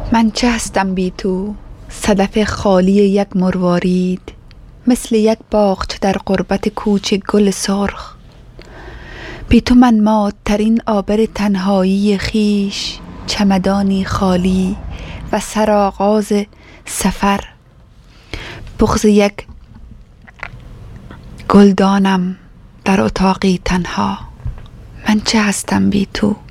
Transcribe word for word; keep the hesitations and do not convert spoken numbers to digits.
من چه هستم بی تو، صدف خالی یک مروارید، مثل یک باغچه در غربت کوچ گل سرخ. بی تو من مادترین آبر تنهایی خیش، چمدانی خالی و سرآغاز سفر. بغض یک گلدانم در اتاقی تنها. من چه هستم بی تو.